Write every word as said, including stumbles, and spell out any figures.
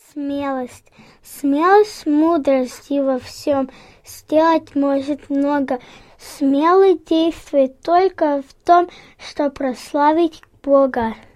смелость. Смелость, мудрость и во всем сделать может много. Смелый действует только в том, что прославить Бога.